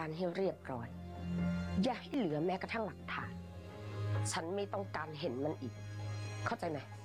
การให้เรียบร้อยอย่าให้เหลือแม้กระทั่งหลักฐานฉันไม่ต้องการเห็นมันอีกเข้าใจไหม